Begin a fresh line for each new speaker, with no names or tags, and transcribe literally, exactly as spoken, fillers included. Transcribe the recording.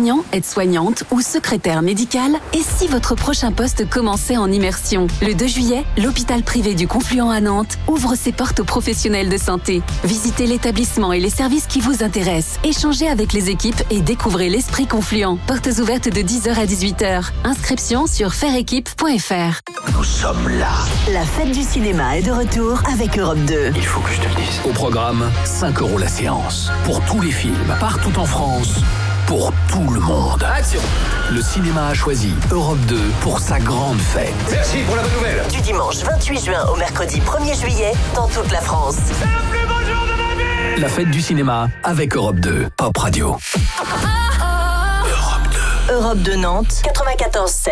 soignant, aide-soignante ou secrétaire médical? Et si votre prochain poste commençait en immersion? Le deux juillet, l'hôpital privé du Confluent à Nantes ouvre ses portes aux professionnels de santé. Visitez l'établissement et les services qui vous intéressent. Échangez avec les équipes et découvrez l'esprit Confluent. Portes ouvertes de dix heures à dix-huit heures. Inscription sur faire équipe point f r.
Nous sommes là.
La fête du cinéma est de retour avec Europe deux.
Il faut que je te le dise. Au programme, cinq euros la séance. Pour tous les films, partout en France, pour tout le monde. Action! Le cinéma a choisi Europe deux pour sa grande fête.
Merci pour la bonne nouvelle.
Du dimanche vingt-huit juin au mercredi premier juillet dans toute la France.
C'est le plus beau jour de ma vie.
La fête du cinéma avec Europe deux. Pop Radio.
Europe deux Nantes quatre-vingt-quatorze sept.